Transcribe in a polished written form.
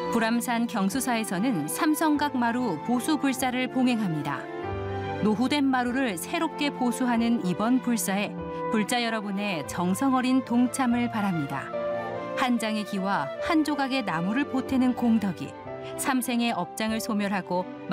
불암산 경수사에서는 삼성각 마루 보수 불사를 봉행합니다. 노후된 마루를 새롭게 보수하는 이번 불사에 불자 여러분의 정성 어린 동참을 바랍니다. 한 장의 기와 한 조각의 나무를 보태는 공덕이 삼생의 업장을 소멸하고